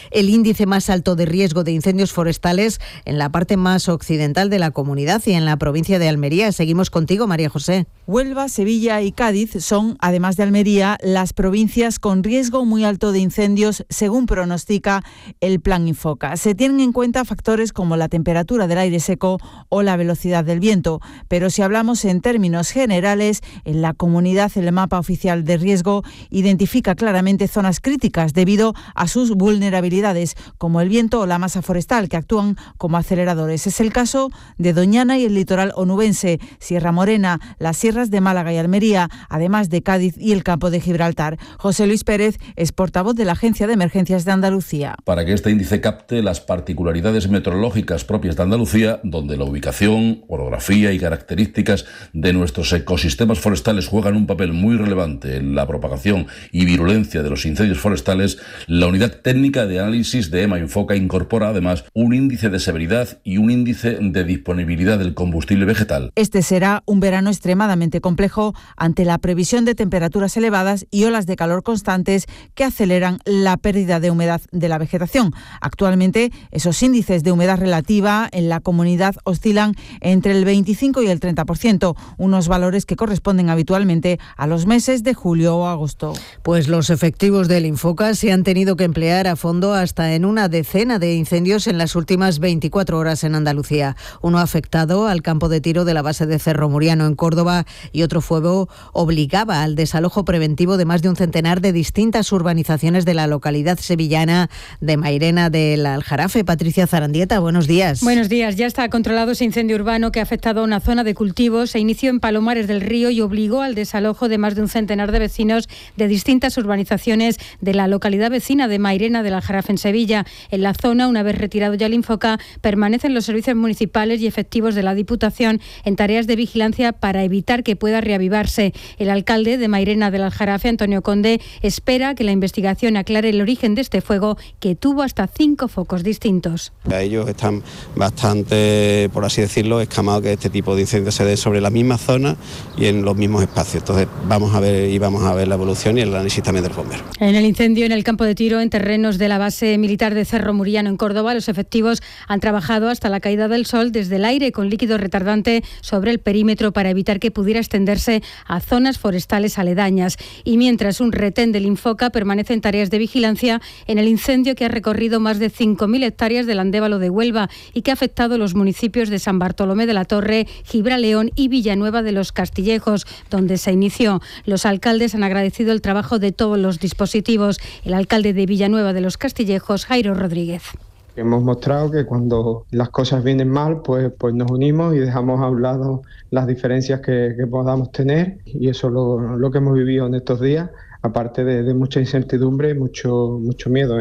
el índice más alto de riesgo de incendios forestales en la parte más occidental de la comunidad y en la provincia de Almería. Seguimos contigo, María José. Huelva, Sevilla y Cádiz son, además de Almería, las provincias con riesgo muy alto de incendios, según pronostica el Plan Infoca. Se tienen en cuenta factores como la temperatura del aire seco o la velocidad del viento, pero si hablamos en términos generales, en la comunidad el mapa oficial de riesgo identifica claramente zonas críticas debido a sus vulnerabilidades, como el viento o la masa forestal, que actúan como aceleradores. Es el caso de Doñana y el litoral onubense, Sierra Morena, las sierras de Málaga y Almería, además de Cádiz y el campo de Gibraltar. José Luis Pérez es portavoz de la Agencia de Emergencias de Andalucía. Para que este índice capte las particularidades meteorológicas propias de Andalucía, donde la ubicación, orografía y características de nuestros ecosistemas forestales juegan un papel muy relevante en la propagación y virulencia de los incendios forestales, la unidad técnica de análisis de EMA Infoca incorpora además un índice de severidad y un índice de disponibilidad del combustible vegetal. Este será un verano extremadamente complejo ante la previsión de temperaturas elevadas y olas de calor constantes que aceleran la pérdida de humedad de la vegetación. Actualmente, esos índices de humedad relativa en la comunidad oscilan entre el 25 y el 30%, unos valores que corresponden habitualmente a los meses de julio o agosto. Pues los efectivos del Infoca se han tenido que emplear a fondo hasta en una decena de incendios en las últimas 24 horas en Andalucía. Uno afectado al campo de tiro de la base de Cerro Muriano en Córdoba y otro fuego obligaba al desalojo preventivo de más de un centenar de distintas urbanizaciones de la localidad sevillana de Mairena del Aljarafe. Patricia Zarandieta, buenos días. Buenos días. Ya está controlado ese incendio urbano que ha afectado a una zona de cultivos. Se inició en Palomares del Río y obligó al desalojo de más de un centenar de vecinos de distintas urbanizaciones de la localidad vecina de Mairena del Aljarafe en Sevilla. En la zona, una vez retirado ya el Infoca, permanecen los servicios municipales y efectivos de la Diputación en tareas de vigilancia para evitar que pueda reavivarse. El alcalde de Mairena del Aljarafe, Antonio Conde, espera que la investigación aclare el origen de este fuego, que tuvo hasta 5 focos distintos. Ellos están bastante, por así decirlo, escamados que este tipo de incendios se dé sobre la misma zona y en los mismos espacios. Entonces vamos a ver la evolución y el análisis también del bombero. En el incendio en el campo de tiro en terrenos de la base militar de Cerro Muriano en Córdoba, los efectivos han trabajado hasta la caída del sol desde el aire con líquido retardante sobre el perímetro para evitar que pudiera extenderse a zonas forestales aledañas. Y mientras un retén del Infoca permanece en tareas de vigilancia en el incendio que ha recorrido más de 5.000 hectáreas del Andévalo de Huelva y que ha afectado los municipios de San Bartolomé de la Torre, Gibraleón y Villanueva de los Castillejos, donde se inició. Los alcaldes han agradecido el trabajo de todos los dispositivos. El alcalde de Villanueva de los Castillejos, Jairo Rodríguez. Hemos mostrado que cuando las cosas vienen mal, pues nos unimos y dejamos a un lado las diferencias que podamos tener, y eso es lo que hemos vivido en estos días, aparte de mucha incertidumbre y mucho miedo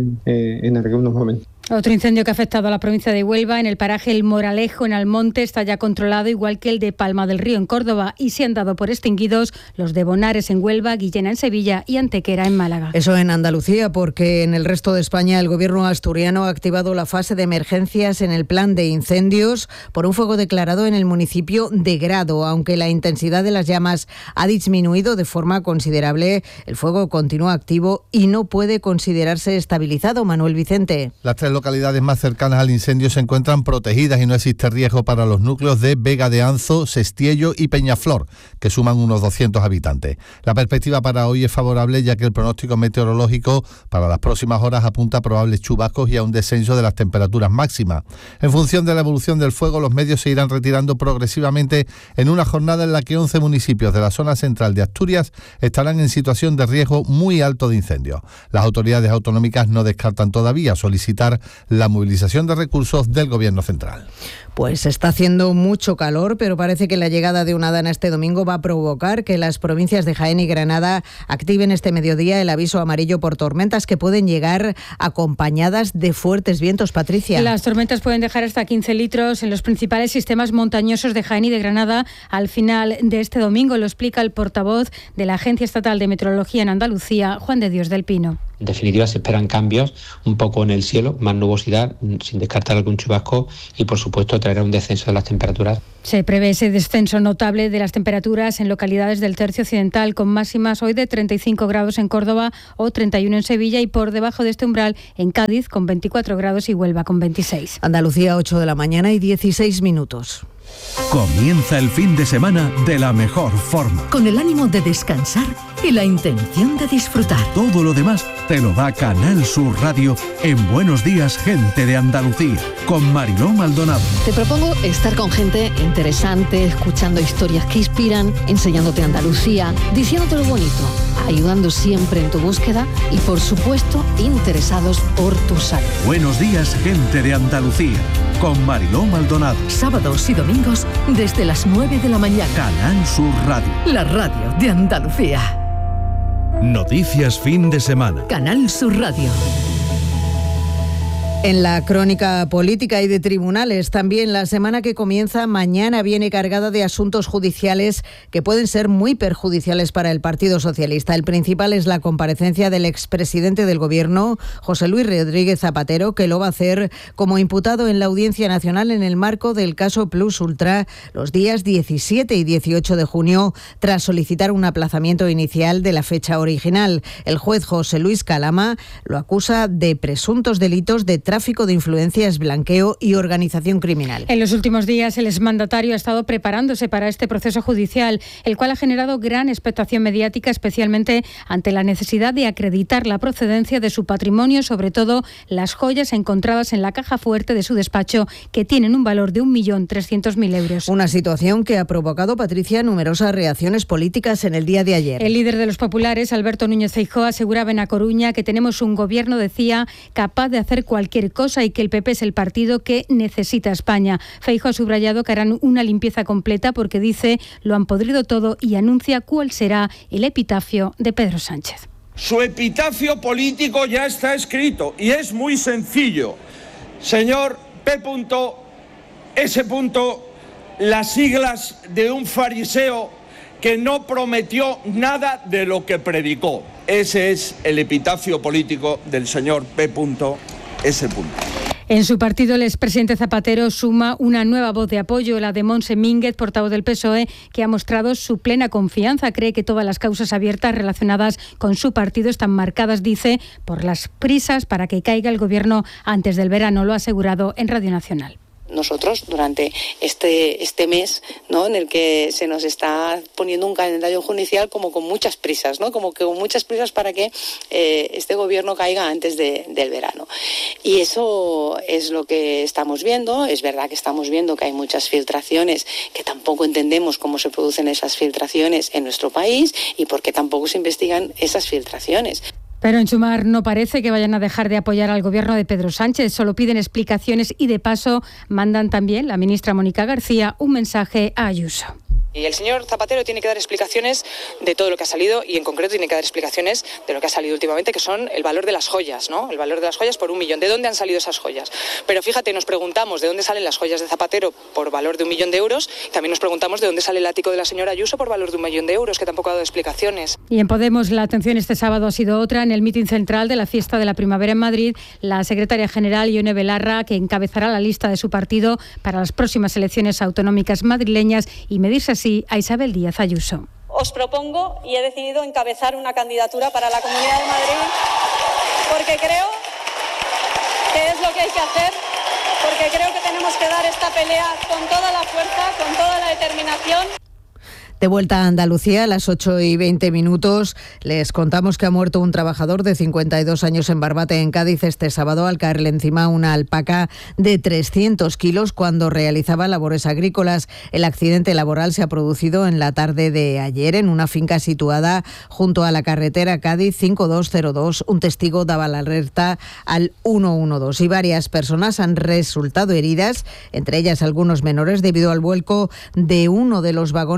en algunos momentos. Otro incendio que ha afectado a la provincia de Huelva, en el paraje El Moralejo, en Almonte, está ya controlado, igual que el de Palma del Río, en Córdoba, y se han dado por extinguidos los de Bonares, en Huelva, Guillena, en Sevilla y Antequera, en Málaga. Eso en Andalucía, porque en el resto de España el gobierno asturiano ha activado la fase de emergencias en el plan de incendios por un fuego declarado en el municipio de Grado. Aunque la intensidad de las llamas ha disminuido de forma considerable, el fuego continúa activo y no puede considerarse estabilizado. Manuel Vicente. Las 3 localidades más cercanas al incendio se encuentran protegidas y no existe riesgo para los núcleos de Vega de Anzo, Sestiello y Peñaflor, que suman unos 200 habitantes. La perspectiva para hoy es favorable, ya que el pronóstico meteorológico para las próximas horas apunta a probables chubascos y a un descenso de las temperaturas máximas. En función de la evolución del fuego, los medios se irán retirando progresivamente en una jornada en la que 11 municipios de la zona central de Asturias estarán en situación de riesgo muy alto de incendios. Las autoridades autonómicas no descartan todavía solicitar la movilización de recursos del Gobierno central. Pues está haciendo mucho calor, pero parece que la llegada de una dana este domingo va a provocar que las provincias de Jaén y Granada activen este mediodía el aviso amarillo por tormentas que pueden llegar acompañadas de fuertes vientos. Patricia. Las tormentas pueden dejar hasta 15 litros en los principales sistemas montañosos de Jaén y de Granada al final de este domingo, lo explica el portavoz de la Agencia Estatal de Meteorología en Andalucía, Juan de Dios del Pino. En definitiva, se esperan cambios un poco en el cielo, más nubosidad, sin descartar algún chubasco y, por supuesto, traerá un descenso de las temperaturas. Se prevé ese descenso notable de las temperaturas en localidades del tercio occidental, con máximas hoy de 35 grados en Córdoba o 31 en Sevilla y por debajo de este umbral en Cádiz con 24 grados y Huelva con 26. Andalucía, 8 de la mañana y 16 minutos. Comienza el fin de semana de la mejor forma. Con el ánimo de descansar y la intención de disfrutar. Todo lo demás te lo da Canal Sur Radio en Buenos Días, Gente de Andalucía, con Mariló Maldonado. Te propongo estar con gente interesante, escuchando historias que inspiran, enseñándote Andalucía, diciéndote lo bonito, ayudando siempre en tu búsqueda y, por supuesto, interesados por tu salud. Buenos Días, Gente de Andalucía, con Mariló Maldonado. Sábados y domingos desde las 9 de la mañana. Canal Sur Radio. La radio de Andalucía. Noticias fin de semana. Canal Sur Radio. En la crónica política y de tribunales, también la semana que comienza mañana viene cargada de asuntos judiciales que pueden ser muy perjudiciales para el Partido Socialista. El principal es la comparecencia del expresidente del Gobierno, José Luis Rodríguez Zapatero, que lo va a hacer como imputado en la Audiencia Nacional en el marco del caso Plus Ultra los días 17 y 18 de junio, tras solicitar un aplazamiento inicial de la fecha original. El juez José Luis Calama lo acusa de presuntos delitos de tráfico de influencias, blanqueo y organización criminal. En los últimos días, el exmandatario ha estado preparándose para este proceso judicial, el cual ha generado gran expectación mediática, especialmente ante la necesidad de acreditar la procedencia de su patrimonio, sobre todo las joyas encontradas en la caja fuerte de su despacho, que tienen un valor de 1.300.000 euros. Una situación que ha provocado, Patricia, numerosas reacciones políticas en el día de ayer. El líder de los populares, Alberto Núñez Feijóo, aseguraba en A Coruña que tenemos un gobierno, decía, capaz de hacer cualquier cosa y que el PP es el partido que necesita España. Feijóo ha subrayado que harán una limpieza completa porque, dice, lo han podrido todo y anuncia cuál será el epitafio de Pedro Sánchez. Su epitafio político ya está escrito y es muy sencillo. Señor P.S. las siglas de un fariseo que no prometió nada de lo que predicó. Ese es el epitafio político del señor P.S. En su partido, el expresidente Zapatero suma una nueva voz de apoyo, la de Montse Mínguez, portavoz del PSOE, que ha mostrado su plena confianza. Cree que todas las causas abiertas relacionadas con su partido están marcadas, dice, por las prisas para que caiga el gobierno antes del verano. Lo ha asegurado en Radio Nacional. Nosotros, durante este mes, ¿no?, en el que se nos está poniendo un calendario judicial como con muchas prisas, ¿no?, como que con muchas prisas para que este gobierno caiga antes del verano. Y eso es lo que estamos viendo. Es verdad que estamos viendo que hay muchas filtraciones, que tampoco entendemos cómo se producen esas filtraciones en nuestro país y por qué tampoco se investigan esas filtraciones. Pero en Sumar no parece que vayan a dejar de apoyar al gobierno de Pedro Sánchez, solo piden explicaciones y, de paso, mandan también, la ministra Mónica García, un mensaje a Ayuso. Y el señor Zapatero tiene que dar explicaciones de todo lo que ha salido y en concreto tiene que dar explicaciones de lo que ha salido últimamente, que son el valor de las joyas, ¿no? El valor de las joyas por 1 millón. ¿De dónde han salido esas joyas? Pero fíjate, nos preguntamos de dónde salen las joyas de Zapatero por valor de 1 millón de euros. También nos preguntamos de dónde sale el ático de la señora Ayuso por valor de 1 millón de euros, que tampoco ha dado explicaciones. Y en Podemos, la atención este sábado ha sido otra. En el mitin central de la fiesta de la primavera en Madrid, la secretaria general Ione Belarra, que encabezará la lista de su partido para las próximas elecciones autonómicas madrileñas y medirse así a Isabel Díaz Ayuso. Os propongo y he decidido encabezar una candidatura para la Comunidad de Madrid porque creo que es lo que hay que hacer, porque creo que tenemos que dar esta pelea con toda la fuerza, con toda la determinación. De vuelta a Andalucía, a las 8:20, les contamos que ha muerto un trabajador de 52 años en Barbate, en Cádiz, este sábado, al caerle encima una alpaca de 300 kilos cuando realizaba labores agrícolas. El accidente laboral se ha producido en la tarde de ayer en una finca situada junto a la carretera Cádiz 5202. Un testigo daba la alerta al 112 y varias personas han resultado heridas, entre ellas algunos menores, debido al vuelco de uno de los vagones de un tren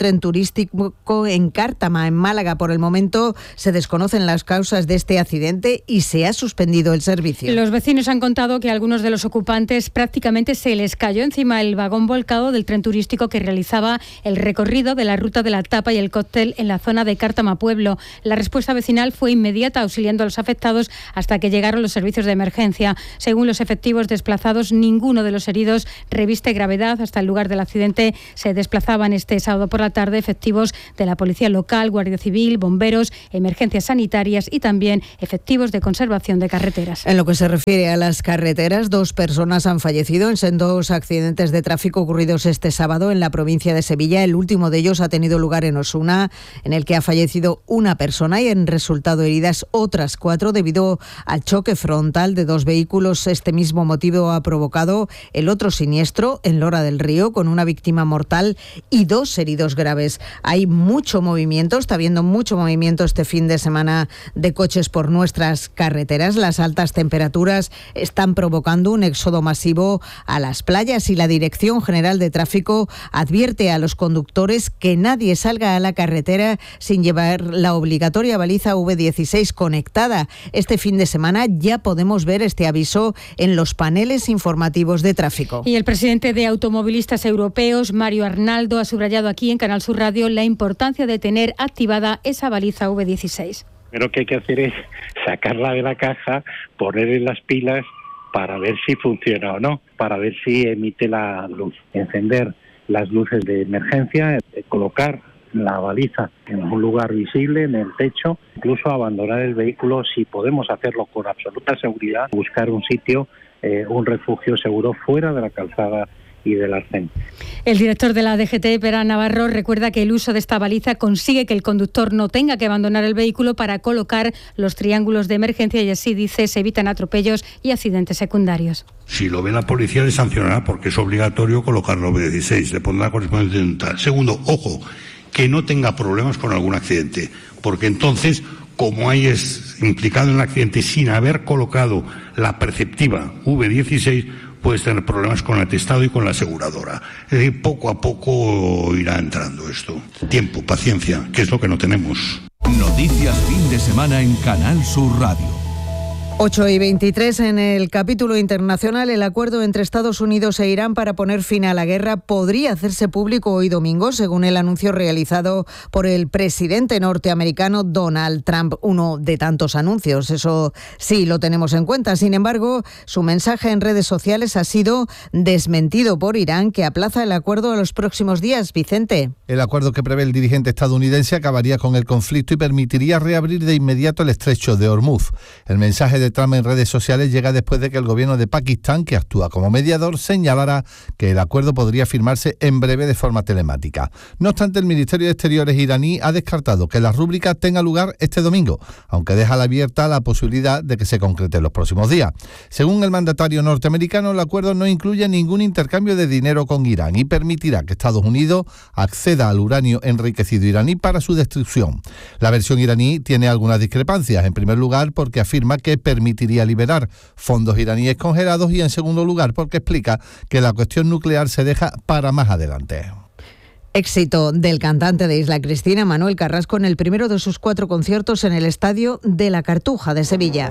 tren turístico en Cártama, en Málaga. Por el momento se desconocen las causas de este accidente y se ha suspendido el servicio. Los vecinos han contado que a algunos de los ocupantes prácticamente se les cayó encima el vagón volcado del tren turístico que realizaba el recorrido de la ruta de la tapa y el cóctel en la zona de Cártama Pueblo. La respuesta vecinal fue inmediata, auxiliando a los afectados hasta que llegaron los servicios de emergencia. Según los efectivos desplazados, ninguno de los heridos reviste gravedad. Hasta el lugar del accidente se desplazaban este sábado por la tarde efectivos de la Policía Local, Guardia Civil, bomberos, emergencias sanitarias y también efectivos de conservación de carreteras. En lo que se refiere a las carreteras, 2 personas han fallecido en sendos accidentes de tráfico ocurridos este sábado en la provincia de Sevilla. El último de ellos ha tenido lugar en Osuna, en el que ha fallecido una persona y han resultado heridas otras 4 debido al choque frontal de 2 vehículos. Este mismo motivo ha provocado el otro siniestro en Lora del Río, con una víctima mortal y 2 heridos graves. Hay mucho movimiento, está habiendo mucho movimiento este fin de semana de coches por nuestras carreteras. Las altas temperaturas están provocando un éxodo masivo a las playas y la Dirección General de Tráfico advierte a los conductores que nadie salga a la carretera sin llevar la obligatoria baliza V16 conectada. Este fin de semana ya podemos ver este aviso en los paneles informativos de tráfico. Y el presidente de Automovilistas Europeos, Mario Arnaldo, ha subrayado aquí en Canal Sur Radio la importancia de tener activada esa baliza V16. Lo que hay que hacer es sacarla de la caja, ponerle las pilas para ver si funciona o no, para ver si emite la luz, encender las luces de emergencia, colocar la baliza en un lugar visible, en el techo, incluso abandonar el vehículo si podemos hacerlo con absoluta seguridad, buscar un sitio, un refugio seguro fuera de la calzada y del arcén. El director de la DGT, Pera Navarro, recuerda que el uso de esta baliza consigue que el conductor no tenga que abandonar el vehículo para colocar los triángulos de emergencia y así, dice, se evitan atropellos y accidentes secundarios. Si lo ve la policía, le sancionará porque es obligatorio colocarlo V16, le pondrá correspondiente dental. Segundo, ojo, que no tenga problemas con algún accidente, porque entonces, como hay es implicado en el accidente sin haber colocado la perceptiva V16, puedes tener problemas con el atestado y con la aseguradora. Es decir, poco a poco irá entrando esto. Tiempo, paciencia, que es lo que no tenemos. Noticias fin de semana en Canal Sur Radio. 8:23 en el capítulo internacional. El acuerdo entre Estados Unidos e Irán para poner fin a la guerra podría hacerse público hoy domingo, según el anuncio realizado por el presidente norteamericano Donald Trump. Uno de tantos anuncios, eso sí lo tenemos en cuenta. Sin embargo, su mensaje en redes sociales ha sido desmentido por Irán, que aplaza el acuerdo a los próximos días. Vicente. El acuerdo que prevé el dirigente estadounidense acabaría con el conflicto y permitiría reabrir de inmediato el estrecho de Hormuz. El mensaje de Trump en redes sociales llega después de que el gobierno de Pakistán, que actúa como mediador, señalara que el acuerdo podría firmarse en breve de forma telemática. No obstante, el Ministerio de Exteriores iraní ha descartado que la rúbrica tenga lugar este domingo, aunque deja abierta la posibilidad de que se concrete en los próximos días. Según el mandatario norteamericano, el acuerdo no incluye ningún intercambio de dinero con Irán y permitirá que Estados Unidos acceda al uranio enriquecido iraní para su destrucción. La versión iraní tiene algunas discrepancias. En primer lugar, porque afirma que permitiría liberar fondos iraníes congelados y, en segundo lugar, porque explica que la cuestión nuclear se deja para más adelante. Éxito del cantante de Isla Cristina, Manuel Carrasco, en el primero de sus 4 conciertos en el Estadio de la Cartuja de Sevilla.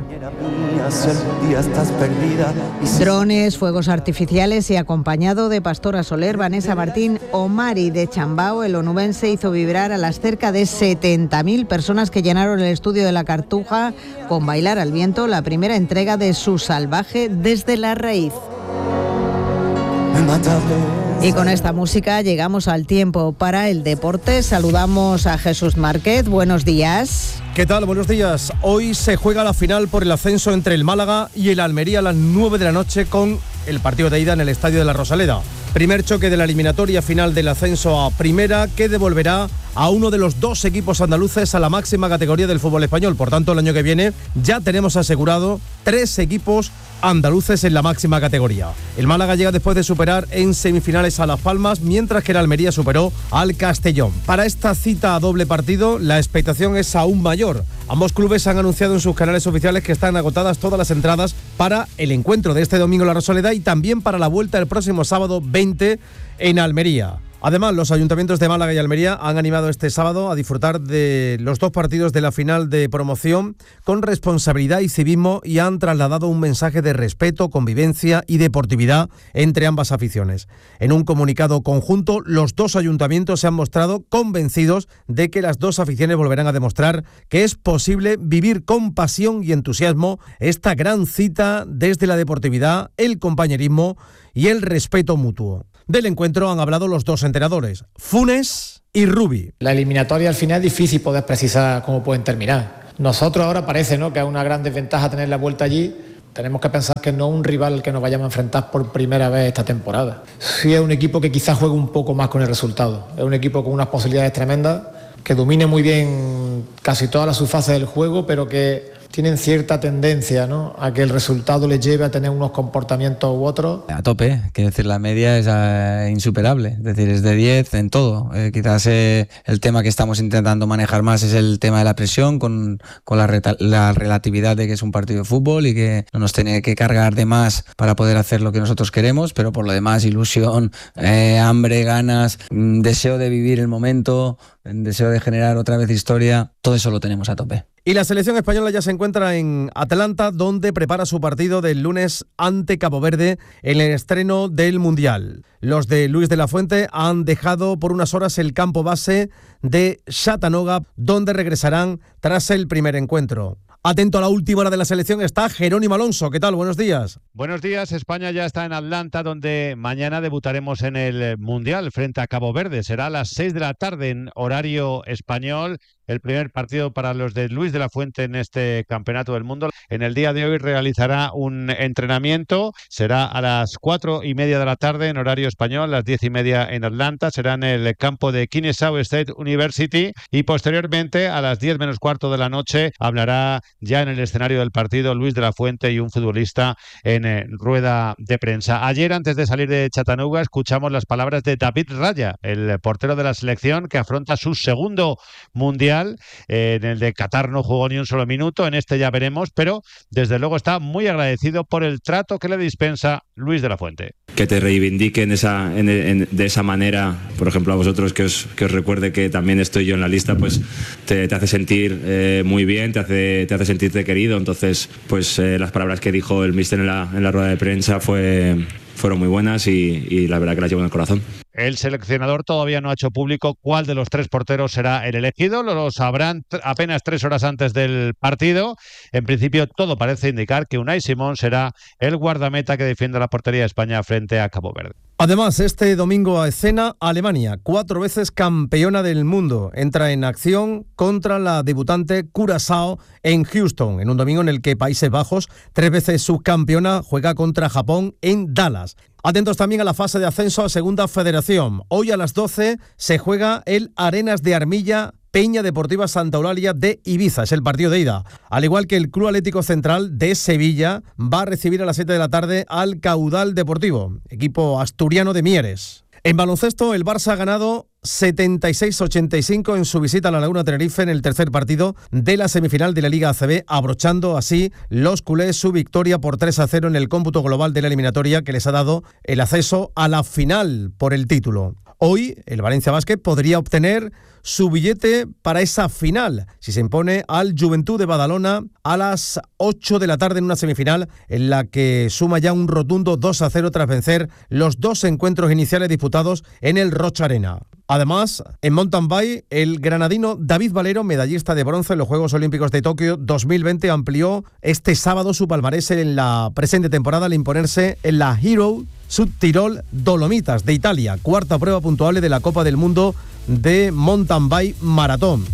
Drones, fuegos artificiales y acompañado de Pastora Soler, Vanessa Martín o Mari de Chambao, el onubense hizo vibrar a las cerca de 70.000 personas que llenaron el Estadio de la Cartuja con Bailar al Viento, la primera entrega de su Salvaje desde la Raíz. Y con esta música llegamos al tiempo para el deporte. Saludamos a Jesús Márquez. Buenos días. ¿Qué tal? Buenos días. Hoy se juega la final por el ascenso entre el Málaga y el Almería a las 9 de la noche con el partido de ida en el Estadio de la Rosaleda. Primer choque de la eliminatoria final del ascenso a Primera, que devolverá a uno de los 2 equipos andaluces a la máxima categoría del fútbol español. Por tanto, el año que viene ya tenemos asegurado 3 equipos andaluces en la máxima categoría. El Málaga llega después de superar en semifinales a Las Palmas, mientras que el Almería superó al Castellón. Para esta cita a doble partido, la expectación es aún mayor. Ambos clubes han anunciado en sus canales oficiales que están agotadas todas las entradas para el encuentro de este domingo en La Rosaleda y también para la vuelta el próximo sábado 20 en Almería. Además, los ayuntamientos de Málaga y Almería han animado este sábado a disfrutar de los 2 partidos de la final de promoción con responsabilidad y civismo y han trasladado un mensaje de respeto, convivencia y deportividad entre ambas aficiones. En un comunicado conjunto, los 2 ayuntamientos se han mostrado convencidos de que las 2 aficiones volverán a demostrar que es posible vivir con pasión y entusiasmo esta gran cita desde la deportividad, el compañerismo y el respeto mutuo. Del encuentro han hablado los 2 entrenadores, Funes y Rubi. La eliminatoria al final es difícil poder precisar cómo pueden terminar. Nosotros ahora parece, ¿no?, que es una gran desventaja tener la vuelta allí. Tenemos que pensar que no es un rival que nos vayamos a enfrentar por primera vez esta temporada. Sí es un equipo que quizás juegue un poco más con el resultado. Es un equipo con unas posibilidades tremendas, que domine muy bien casi todas las subfases del juego, pero que tienen cierta tendencia, ¿no?, a que el resultado les lleve a tener unos comportamientos u otros. A tope, quiero decir, la media es insuperable, es decir, es de 10 en todo. Quizás el tema que estamos intentando manejar más es el tema de la presión, con la relatividad de que es un partido de fútbol y que no nos tiene que cargar de más para poder hacer lo que nosotros queremos, pero por lo demás, ilusión, hambre, ganas, deseo de vivir el momento, deseo de generar otra vez historia, todo eso lo tenemos a tope. Y la selección española ya se encuentra en Atlanta, donde prepara su partido del lunes ante Cabo Verde en el estreno del Mundial. Los de Luis de la Fuente han dejado por unas horas el campo base de Chattanooga, donde regresarán tras el primer encuentro. Atento a la última hora de la selección está Jerónimo Alonso. ¿Qué tal? Buenos días. Buenos días. España ya está en Atlanta, donde mañana debutaremos en el Mundial frente a Cabo Verde. Será a las 6 de la tarde en horario español. El primer partido para los de Luis de la Fuente en este Campeonato del Mundo. En el día de hoy realizará un entrenamiento. Será a las 4:30 de la tarde en horario español, las 10:30 en Atlanta. Será en el campo de Kennesaw State University y posteriormente a las 10 menos cuarto de la noche hablará ya en el escenario del partido Luis de la Fuente y un futbolista en rueda de prensa. Ayer, antes de salir de Chattanooga, escuchamos las palabras de David Raya, el portero de la selección que afronta su segundo Mundial. En el de Qatar no jugó ni un solo minuto, en este ya veremos, pero desde luego está muy agradecido por el trato que le dispensa Luis de la Fuente. Que te reivindiquen de esa manera, por ejemplo a vosotros, que os recuerde que también estoy yo en la lista, pues te hace sentir muy bien, te hace sentirte querido. Entonces, pues las palabras que dijo el míster en la rueda de prensa fueron muy buenas y la verdad que las llevo en el corazón. El seleccionador todavía no ha hecho público cuál de los 3 porteros será el elegido. Lo sabrán apenas 3 horas antes del partido. En principio, todo parece indicar que Unai Simón será el guardameta que defiende la portería de España frente a Cabo Verde. Además, este domingo a escena, Alemania, 4 veces campeona del mundo, entra en acción contra la debutante Curazao en Houston, en un domingo en el que Países Bajos, 3 veces subcampeona, juega contra Japón en Dallas. Atentos también a la fase de ascenso a Segunda Federación. Hoy a las 12 se juega el Arenas de Armilla Peña Deportiva Santa Eulalia de Ibiza, es el partido de ida. Al igual que el Club Atlético Central de Sevilla va a recibir a las 7 de la tarde al Caudal Deportivo, equipo asturiano de Mieres. En baloncesto, el Barça ha ganado 76-85 en su visita a la Laguna Tenerife en el tercer partido de la semifinal de la Liga ACB, abrochando así los culés su victoria por 3-0 en el cómputo global de la eliminatoria que les ha dado el acceso a la final por el título. Hoy, el Valencia Basket podría obtener su billete para esa final si se impone al Juventud de Badalona a las 8 de la tarde en una semifinal en la que suma ya un rotundo 2-0 tras vencer los 2 encuentros iniciales disputados en el Rocha Arena. Además, en mountain bike, el granadino David Valero, medallista de bronce en los Juegos Olímpicos de Tokio 2020, amplió este sábado su palmarés en la presente temporada al imponerse en la Hero Subtirol Dolomitas de Italia, 4ª prueba puntuable de la Copa del Mundo de mountain bike maratón.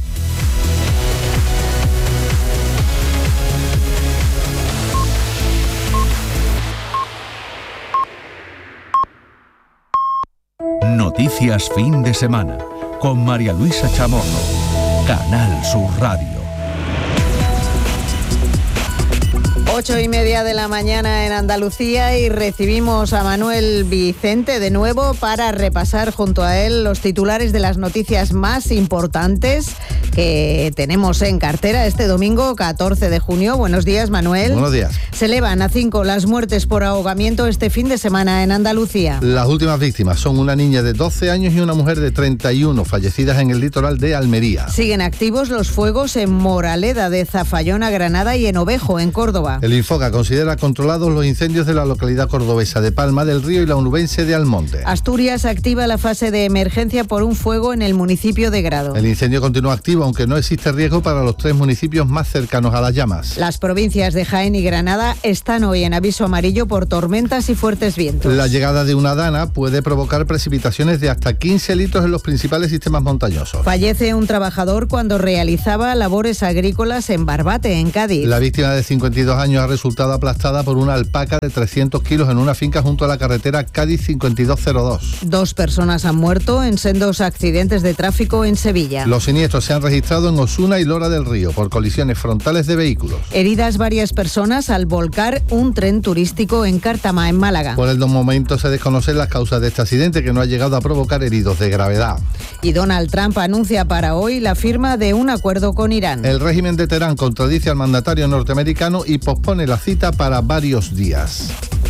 Noticias fin de semana con María Luisa Chamorro, Canal Sur Radio. 8:30 de la mañana en Andalucía y recibimos a Manuel Vicente de nuevo para repasar junto a él los titulares de las noticias más importantes que tenemos en cartera este domingo 14 de junio. Buenos días, Manuel. Buenos días. Se elevan a 5 las muertes por ahogamiento este fin de semana en Andalucía. Las últimas víctimas son una niña de 12 años y una mujer de 31, fallecidas en el litoral de Almería. Siguen activos los fuegos en Moraleda de Zafallona, Granada y en Ovejo, en Córdoba. El Infoca considera controlados los incendios de la localidad cordobesa de Palma del Río y la onubense de Almonte. Asturias activa la fase de emergencia por un fuego en el municipio de Grado. El incendio continúa activo, aunque no existe riesgo para los 3 municipios más cercanos a las llamas. Las provincias de Jaén y Granada están hoy en aviso amarillo por tormentas y fuertes vientos. La llegada de una dana puede provocar precipitaciones de hasta 15 litros en los principales sistemas montañosos. Fallece un trabajador cuando realizaba labores agrícolas en Barbate, en Cádiz. La víctima de 52 años ha resultado aplastada por una alpaca de 300 kilos en una finca junto a la carretera Cádiz 5202. 2 personas han muerto en sendos accidentes de tráfico en Sevilla. Los siniestros se han registrado en Osuna y Lora del Río por colisiones frontales de vehículos. Heridas varias personas al volcar un tren turístico en Cártama, en Málaga. Por el momento se desconocen las causas de este accidente, que no ha llegado a provocar heridos de gravedad. Y Donald Trump anuncia para hoy la firma de un acuerdo con Irán. El régimen de Teherán contradice al mandatario norteamericano y pospone la cita para varios días.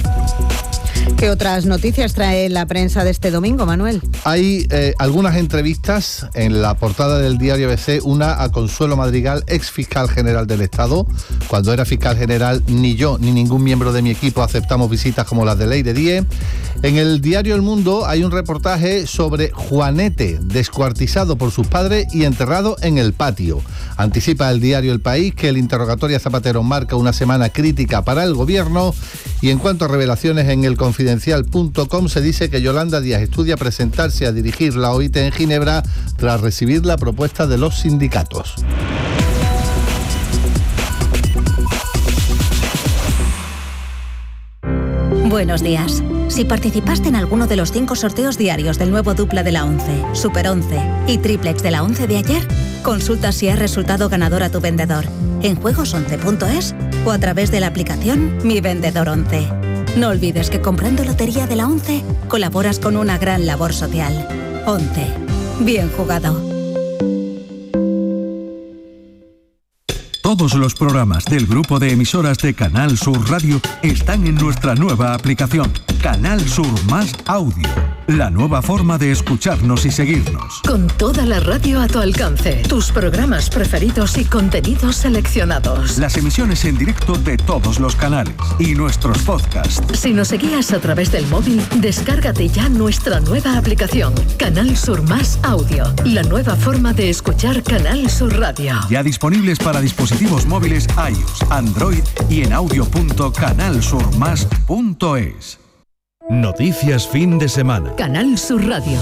¿Qué otras noticias trae la prensa de este domingo, Manuel? Hay algunas entrevistas en la portada del diario ABC, una a Consuelo Madrigal, ex fiscal general del Estado. Cuando era fiscal general, ni yo ni ningún miembro de mi equipo aceptamos visitas como las de Leire Díez. En el diario El Mundo hay un reportaje sobre Juanete, descuartizado por sus padres y enterrado en el patio. Anticipa el diario El País que el interrogatorio a Zapatero marca una semana crítica para el gobierno. Y en cuanto a revelaciones en el Confidencial.com, se dice que Yolanda Díaz estudia presentarse a dirigir la OIT en Ginebra tras recibir la propuesta de los sindicatos. Buenos días. Si participaste en alguno de los 5 sorteos diarios del nuevo dupla de la 11, Super 11 y triplex de la 11 de ayer, consulta si has resultado ganador a tu vendedor en juegos11.es o a través de la aplicación Mi Vendedor 11. No olvides que comprando lotería de la 11 colaboras con una gran labor social. 11. Bien jugado. Todos los programas del grupo de emisoras de Canal Sur Radio están en nuestra nueva aplicación, Canal Sur Más Audio. La nueva forma de escucharnos y seguirnos. Con toda la radio a tu alcance, tus programas preferidos y contenidos seleccionados. Las emisiones en directo de todos los canales y nuestros podcasts. Si nos seguías a través del móvil, descárgate ya nuestra nueva aplicación, Canal Sur Más Audio. La nueva forma de escuchar Canal Sur Radio. Ya disponibles para dispositivos móviles iOS, Android y en audio.canalsurmas.es. Noticias fin de semana. Canal Sur Radio.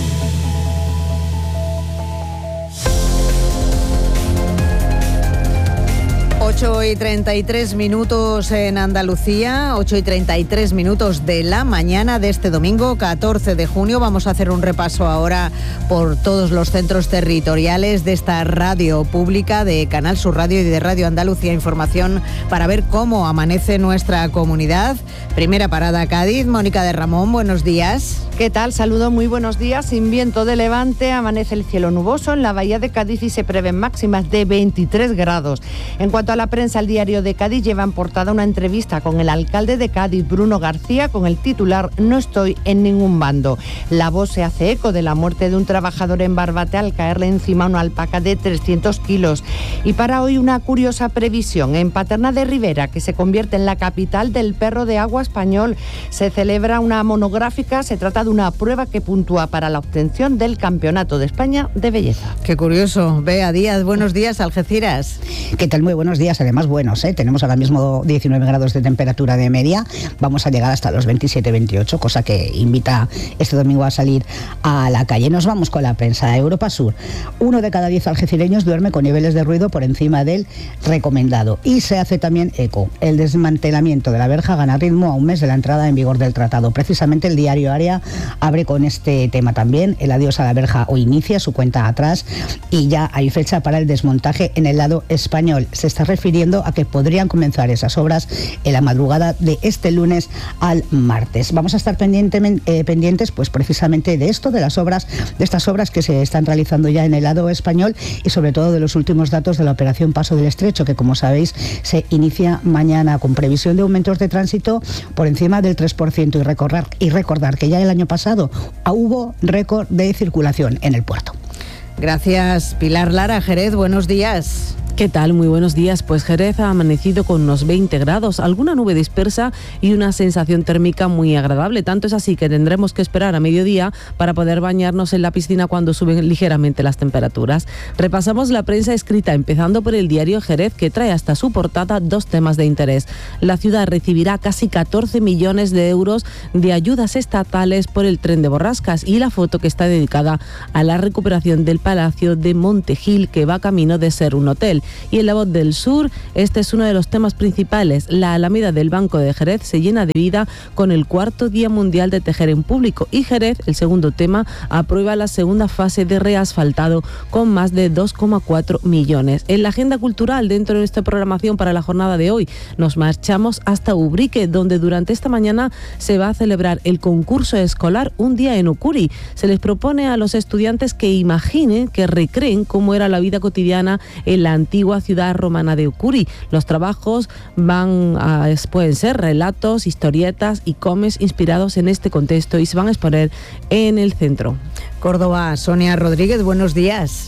Y 33 minutos en Andalucía, 8:33 de la mañana de este domingo 14 de junio. Vamos a hacer un repaso ahora por todos los centros territoriales de esta radio pública de Canal Sur Radio y de Radio Andalucía Información para ver cómo amanece nuestra comunidad. Primera parada Cádiz. Mónica de Ramón, buenos días. ¿Qué tal? Saludos, muy buenos días. Sin viento de levante, amanece el cielo nuboso en la bahía de Cádiz y se prevén máximas de 23 grados. En cuanto a la prensa, el diario de Cádiz lleva en portada una entrevista con el alcalde de Cádiz, Bruno García, con el titular "No estoy en ningún bando". La Voz se hace eco de la muerte de un trabajador en Barbate al caerle encima una alpaca de 300 kilos. Y para hoy una curiosa previsión. En Paterna de Ribera, que se convierte en la capital del perro de agua español, se celebra una monográfica. Se trata de una prueba que puntúa para la obtención del Campeonato de España de Belleza. Qué curioso. Bea Díaz, buenos días, Algeciras. ¿Qué tal? Muy buenos días. Además, buenos, tenemos ahora mismo 19 grados de temperatura de media, vamos a llegar hasta los 27-28, cosa que invita este domingo a salir a la calle. Nos vamos con la prensa. Europa Sur, 1 de cada 10 algecireños duerme con niveles de ruido por encima del recomendado, y se hace también eco. El desmantelamiento de la verja gana ritmo a un mes de la entrada en vigor del tratado. Precisamente el diario Área abre con este tema también. El adiós a la verja o inicia su cuenta atrás y ya hay fecha para el desmontaje en el lado español. Se está refiriendo refiriendo a que podrían comenzar esas obras en la madrugada de este lunes al martes. Vamos a estar pendientes pues precisamente de esto, de estas obras que se están realizando ya en el lado español y sobre todo de los últimos datos de la operación Paso del Estrecho, que como sabéis se inicia mañana con previsión de aumentos de tránsito por encima del 3% y recordar que ya el año pasado hubo récord de circulación en el puerto. Gracias, Pilar Lara. Jerez, buenos días. ¿Qué tal? Muy buenos días. Pues Jerez ha amanecido con unos 20 grados, alguna nube dispersa y una sensación térmica muy agradable. Tanto es así que tendremos que esperar a mediodía para poder bañarnos en la piscina cuando suben ligeramente las temperaturas. Repasamos la prensa escrita, empezando por el diario Jerez, que trae hasta su portada 2 temas de interés. La ciudad recibirá casi 14 millones de euros de ayudas estatales por el tren de Borrascas, y la foto que está dedicada a la recuperación del Palacio de Montejil, que va camino de ser un hotel. Y en La Voz del Sur, este es uno de los temas principales. La Alameda del Banco de Jerez se llena de vida con el 4º Día Mundial de Tejer en Público, y Jerez, el segundo tema, aprueba la segunda fase de reasfaltado con más de 2,4 millones. En la agenda cultural, dentro de nuestra programación para la jornada de hoy, nos marchamos hasta Ubrique, donde durante esta mañana se va a celebrar el concurso escolar Un Día en Ucuri. Se les propone a los estudiantes que imaginen, que recreen cómo era la vida cotidiana en la antigua ciudad romana de Ucuri. Los trabajos pueden ser relatos, historietas y cómics inspirados en este contexto y se van a exponer en el centro. Córdoba, Sonia Rodríguez, buenos días.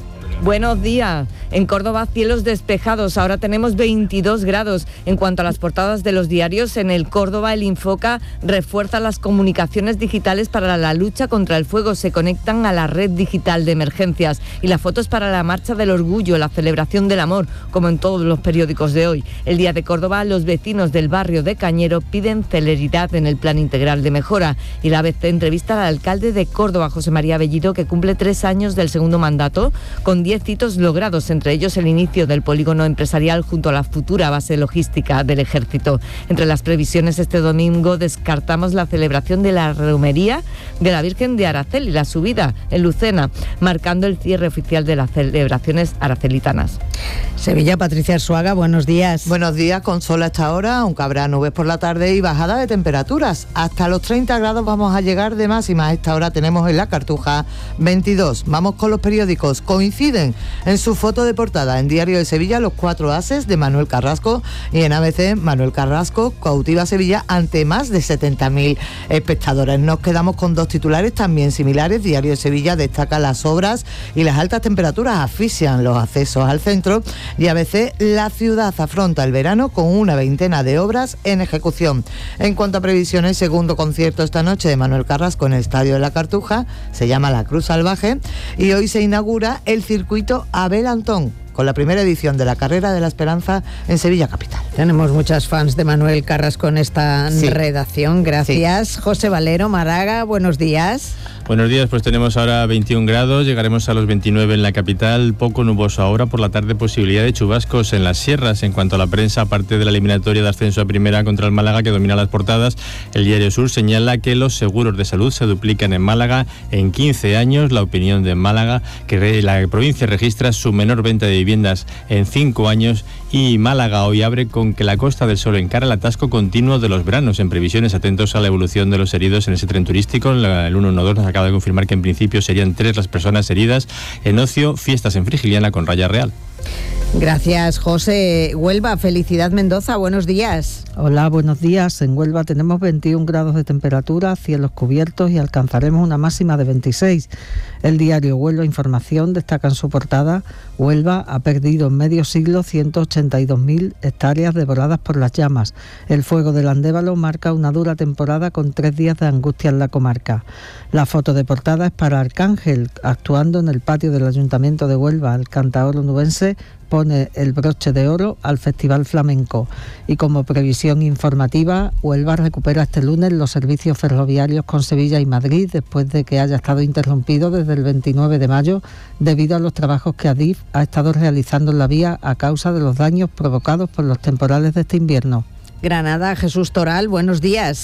Buenos días. En Córdoba, cielos despejados. Ahora tenemos 22 grados. En cuanto a las portadas de los diarios, en el Córdoba, el Infoca refuerza las comunicaciones digitales para la lucha contra el fuego. Se conectan a la red digital de emergencias. Y las fotos para la Marcha del Orgullo, la celebración del amor, como en todos los periódicos de hoy. El Día de Córdoba, los vecinos del barrio de Cañero piden celeridad en el plan integral de mejora. Y la ABC entrevista al alcalde de Córdoba, José María Bellido, que cumple 3 años del segundo mandato, con 10 hitos logrados, entre ellos el inicio del polígono empresarial junto a la futura base logística del Ejército. Entre las previsiones este domingo descartamos la celebración de la romería de la Virgen de Aracel y la subida en Lucena, marcando el cierre oficial de las celebraciones aracelitanas. Sevilla, Patricia Arzuaga, buenos días. Buenos días, con sol a esta hora, aunque habrá nubes por la tarde y bajada de temperaturas. Hasta los 30 grados vamos a llegar de máxima. A esta hora tenemos en la Cartuja 22. Vamos con los periódicos. Coinciden en su foto de portada en Diario de Sevilla los 4 ases de Manuel Carrasco, y en ABC Manuel Carrasco cautiva Sevilla ante más de 70.000 espectadores. Nos quedamos con 2 titulares también similares. Diario de Sevilla destaca las obras y las altas temperaturas asfixian los accesos al centro, y ABC la ciudad afronta el verano con una 20 de obras en ejecución. En cuanto a previsiones, segundo concierto esta noche de Manuel Carrasco en el Estadio de la Cartuja, se llama La Cruz Salvaje, y hoy se inaugura el circuito Abel Antón, con la primera edición de la Carrera de la Esperanza en Sevilla capital. Tenemos muchas fans de Manuel Carrasco en esta redacción. Gracias. Sí. José Valero, Málaga, buenos días. Buenos días, pues tenemos ahora 21 grados, llegaremos a los 29 en la capital, poco nuboso ahora, por la tarde posibilidad de chubascos en las sierras. En cuanto a la prensa, aparte de la eliminatoria de ascenso a primera contra el Málaga, que domina las portadas, el Diario Sur señala que los seguros de salud se duplican en Málaga en 15 años. La opinión de Málaga, que la provincia registra su menor venta de viviendas en 5 años, y Málaga hoy abre con que la Costa del Sol encara el atasco continuo de los veranos. En previsiones, atentos a la evolución de los heridos en ese tren turístico. El 112 nos acaba de confirmar que en principio serían 3 las personas heridas. En ocio, fiestas en Frigiliana con raya real. Gracias, José. Huelva, Felicidad Mendoza, buenos días. Hola, buenos días. En Huelva tenemos 21 grados de temperatura, cielos cubiertos y alcanzaremos una máxima de 26. El diario Huelva Información destaca en su portada: Huelva ha perdido en medio siglo 182.000 hectáreas devoradas por las llamas. El fuego del Andévalo marca una dura temporada con 3 días de angustia en la comarca. La foto de portada es para Arcángel, actuando en el patio del Ayuntamiento de Huelva. El cantaor onubense pone el broche de oro al Festival Flamenco. Y como previsión informativa, Huelva recupera este lunes los servicios ferroviarios con Sevilla y Madrid, después de que haya estado interrumpido desde el 29 de mayo debido a los trabajos que Adif ha estado realizando en la vía a causa de los daños provocados por los temporales de este invierno. Granada, Jesús Toral, buenos días.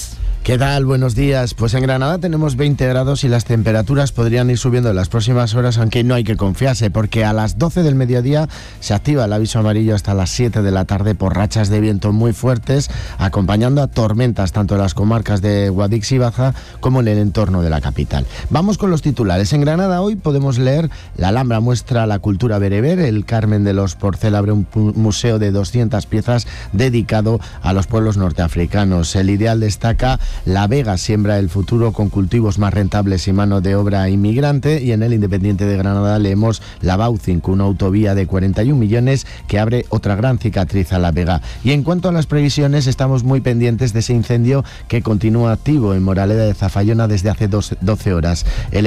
¿Qué tal? Buenos días. Pues en Granada tenemos 20 grados y las temperaturas podrían ir subiendo en las próximas horas, aunque no hay que confiarse, porque a las 12 del mediodía se activa el aviso amarillo hasta las 7 de la tarde por rachas de viento muy fuertes, acompañando a tormentas tanto en las comarcas de Guadix y Baza como en el entorno de la capital. Vamos con los titulares. En Granada hoy podemos leer: la Alhambra muestra la cultura bereber, el Carmen de los Porcel abre un museo de 200 piezas dedicado a los pueblos norteafricanos. El Ideal destaca: La Vega siembra el futuro con cultivos más rentables y mano de obra inmigrante. Y en el Independiente de Granada leemos: la Baucinc, una autovía de 41 millones que abre otra gran cicatriz a La Vega. Y en cuanto a las previsiones, estamos muy pendientes de ese incendio que continúa activo en Moraleda de Zafallona desde hace 12 horas.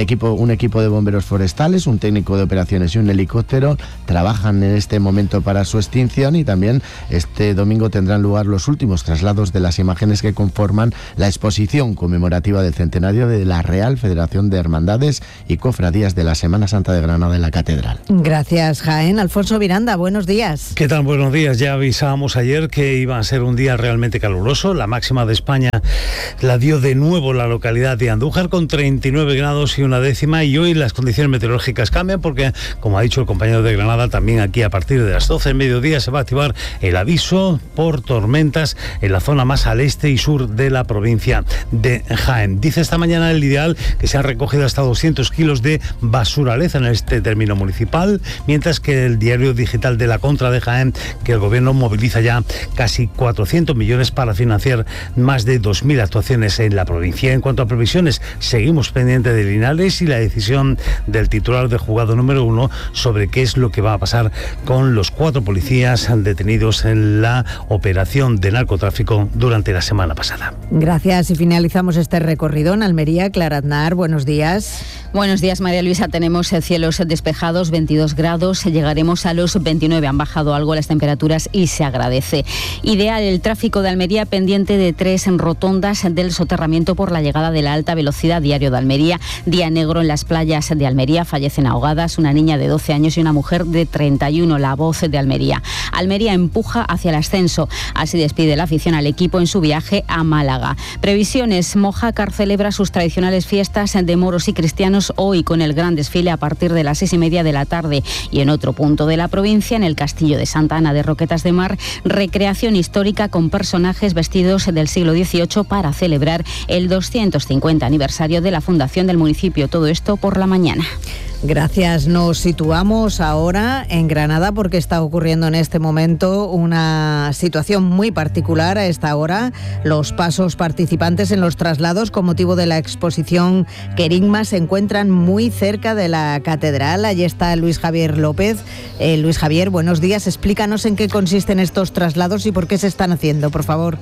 Un equipo de bomberos forestales, un técnico de operaciones y un helicóptero trabajan en este momento para su extinción, y también este domingo tendrán lugar los últimos traslados de las imágenes que conforman la exposición conmemorativa del centenario de la Real Federación de Hermandades y Cofradías de la Semana Santa de Granada en la Catedral. Gracias, Jaén. Alfonso Miranda, buenos días. ¿Qué tal? Buenos días. Ya avisábamos ayer que iba a ser un día realmente caluroso. La máxima de España la dio de nuevo la localidad de Andújar con 39 grados y una décima, y hoy las condiciones meteorológicas cambian porque, como ha dicho el compañero de Granada, también aquí a partir de las 12 del mediodía se va a activar el aviso por tormentas en la zona más al este y sur de la provincia de Jaén. Dice esta mañana el Ideal que se han recogido hasta 200 kilos de basuraleza en este término municipal, mientras que el diario digital de la Contra de Jaén que el gobierno moviliza ya casi 400 millones para financiar más de 2.000 actuaciones en la provincia. En cuanto a previsiones, seguimos pendientes de Linares y la decisión del titular de juzgado número 1 sobre qué es lo que va a pasar con los 4 policías detenidos en la operación de narcotráfico durante la semana pasada. Gracias, y finalizamos este recorrido en Almería. Clara Aznar, buenos días. Buenos días, María Luisa. Tenemos cielos despejados, 22 grados, llegaremos a los 29. Han bajado algo las temperaturas y se agradece. Ideal el tráfico de Almería pendiente de 3 rotondas del soterramiento por la llegada de la alta velocidad. Diario de Almería, día negro en las playas de Almería, fallecen ahogadas una niña de 12 años y una mujer de 31. La Voz de Almería. Almería empuja hacia el ascenso. Así despide la afición al equipo en su viaje a Málaga. Previsiones: Mojácar celebra sus tradicionales fiestas de moros y cristianos hoy con el gran desfile a partir de las 6:30 de la tarde. Y en otro punto de la provincia, en el Castillo de Santa Ana de Roquetas de Mar, recreación histórica con personajes vestidos del siglo XVIII para celebrar el 250 aniversario de la fundación del municipio. Todo esto por la mañana. Gracias. Nos situamos ahora en Granada porque está ocurriendo en este momento una situación muy particular a esta hora. Los pasos participantes en los traslados con motivo de la exposición Querigma se encuentran muy cerca de la catedral. Allí está Luis Javier López. Luis Javier, buenos días. Explícanos en qué consisten estos traslados y por qué se están haciendo, por favor.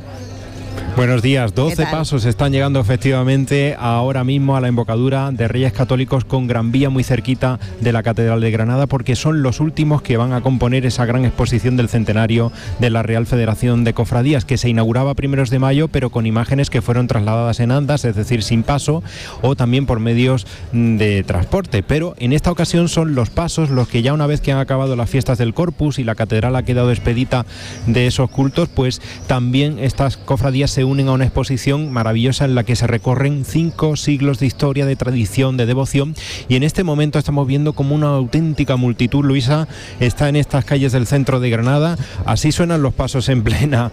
Buenos días. 12 pasos están llegando efectivamente ahora mismo a la embocadura de Reyes Católicos con Gran Vía, muy cerquita de la Catedral de Granada, porque son los últimos que van a componer esa gran exposición del centenario de la Real Federación de Cofradías, que se inauguraba a primeros de mayo, pero con imágenes que fueron trasladadas en andas, es decir, sin paso, o también por medios de transporte. Pero en esta ocasión son los pasos los que, ya una vez que han acabado las fiestas del Corpus y la catedral ha quedado expedita de esos cultos, pues también estas cofradías se unen a una exposición maravillosa en la que se recorren 5 siglos de historia, de tradición, de devoción, y en este momento estamos viendo como una auténtica multitud, Luisa, está en estas calles del centro de Granada. Así suenan los pasos en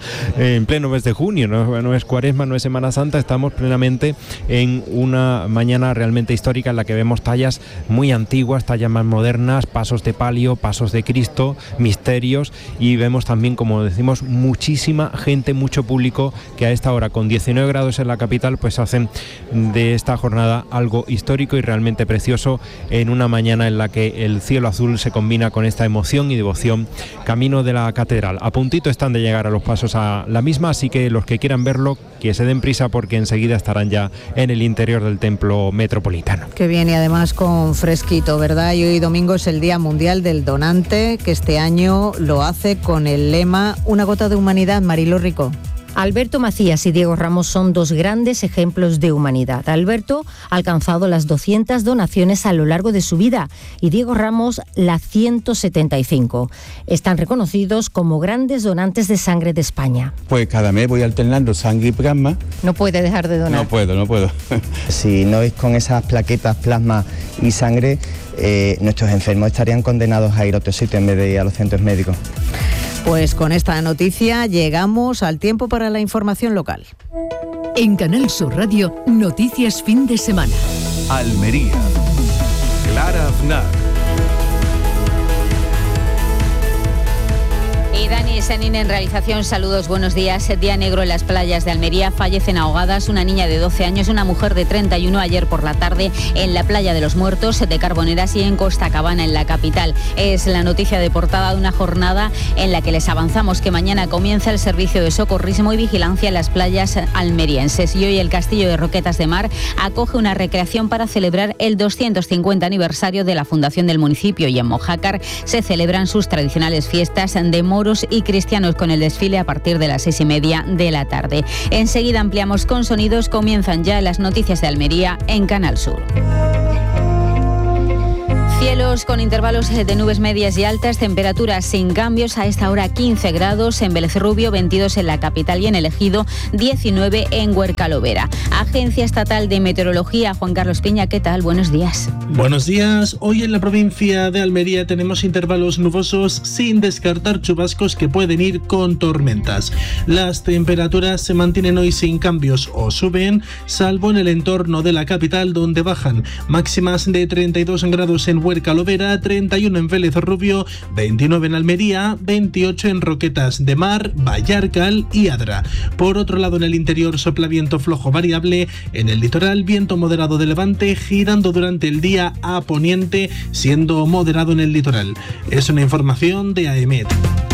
pleno mes de junio, no es Cuaresma, no es Semana Santa, estamos plenamente en una mañana realmente histórica en la que vemos tallas muy antiguas, tallas más modernas, pasos de palio, pasos de Cristo, misterios, y vemos también, como decimos, muchísima gente, mucho público que a esta hora, con 19 grados en la capital, pues hacen de esta jornada algo histórico y realmente precioso en una mañana en la que el cielo azul se combina con esta emoción y devoción camino de la catedral. A puntito están de llegar a los pasos a la misma, así que los que quieran verlo, que se den prisa porque enseguida estarán ya en el interior del templo metropolitano. Que viene además con fresquito, ¿verdad? Y hoy domingo es el Día Mundial del Donante, que este año lo hace con el lema Una gota de humanidad. Marilo Rico. Alberto Macías y Diego Ramos son dos grandes ejemplos de humanidad. Alberto ha alcanzado las 200 donaciones a lo largo de su vida y Diego Ramos las 175. Están reconocidos como grandes donantes de sangre de España. Pues cada mes voy alternando sangre y plasma. No puede dejar de donar. No puedo. Si no es con esas plaquetas, plasma y sangre, nuestros enfermos estarían condenados a ir a otro sitio en vez de ir a los centros médicos. Pues con esta noticia llegamos al tiempo para la información local. En Canal Sur Radio, noticias fin de semana. Almería. Clara Aznar. Y Dani Sanín en realización, saludos, buenos días. Día negro en las playas de Almería, fallecen ahogadas una niña de 12 años, una mujer de 31 ayer por la tarde en la playa de los Muertos de Carboneras y en Costacabana, en la capital. Es la noticia de portada de una jornada en la que les avanzamos que mañana comienza el servicio de socorrismo y vigilancia en las playas almerienses. Y hoy el Castillo de Roquetas de Mar acoge una recreación para celebrar el 250 aniversario de la fundación del municipio, y en Mojácar se celebran sus tradicionales fiestas de moros y cristianos con el desfile a partir de las 6:30 de la tarde. Enseguida ampliamos con sonidos, comienzan ya las noticias de Almería en Canal Sur. Cielos con intervalos de nubes medias y altas, temperaturas sin cambios, a esta hora 15 grados en Vélez Rubio, 22 en la capital y en el Ejido, 19 en Huerca-Lovera. Agencia Estatal de Meteorología, Juan Carlos Piña, ¿qué tal? Buenos días. Buenos días. Hoy en la provincia de Almería tenemos intervalos nubosos sin descartar chubascos que pueden ir con tormentas. Las temperaturas se mantienen hoy sin cambios o suben, salvo en el entorno de la capital donde bajan. Máximas de 32 grados en Huerca-Lovera, 31 en Vélez Rubio, 29 en Almería, 28 en Roquetas de Mar, Vallarcal y Adra. Por otro lado, en el interior sopla viento flojo variable, en el litoral viento moderado de levante, girando durante el día a poniente, siendo moderado en el litoral. Es una información de AEMET.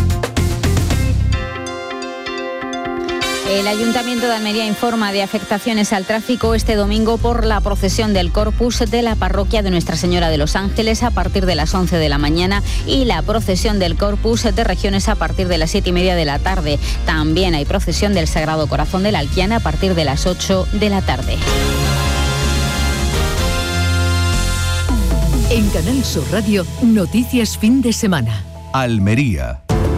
El Ayuntamiento de Almería informa de afectaciones al tráfico este domingo por la procesión del Corpus de la parroquia de Nuestra Señora de los Ángeles a partir de las 11 de la mañana y la procesión del Corpus de Regiones a partir de las 7:30 de la tarde. También hay procesión del Sagrado Corazón de la Alquiana a partir de las 8 de la tarde. En Canal Sur Radio, noticias fin de semana. Almería.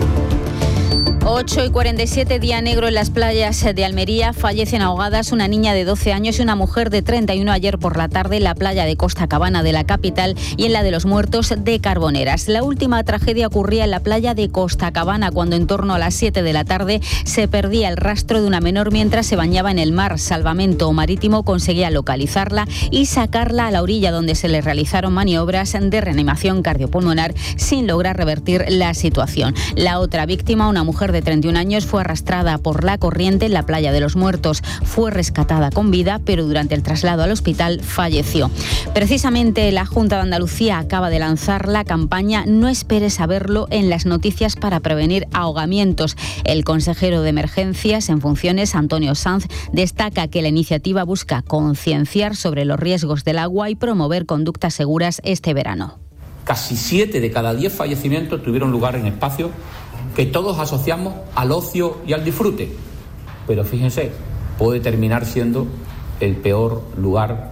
8:47, día negro en las playas de Almería. Fallecen ahogadas una niña de 12 años y una mujer de 31 ayer por la tarde en la playa de Costacabana de la capital y en la de los Muertos de Carboneras. La última tragedia ocurría en la playa de Costacabana cuando en torno a las 7 de la tarde se perdía el rastro de una menor mientras se bañaba en el mar. Salvamento Marítimo conseguía localizarla y sacarla a la orilla, donde se le realizaron maniobras de reanimación cardiopulmonar sin lograr revertir la situación. La otra víctima, una mujer de 31 años, fue arrastrada por la corriente en la playa de los Muertos. Fue rescatada con vida, pero durante el traslado al hospital falleció. Precisamente la Junta de Andalucía acaba de lanzar la campaña No esperes a verlo en las noticias para prevenir ahogamientos. El consejero de Emergencias en funciones, Antonio Sanz, destaca que la iniciativa busca concienciar sobre los riesgos del agua y promover conductas seguras este verano. Casi 7 de cada 10 fallecimientos tuvieron lugar en espacios que todos asociamos al ocio y al disfrute. Pero fíjense, puede terminar siendo el peor lugar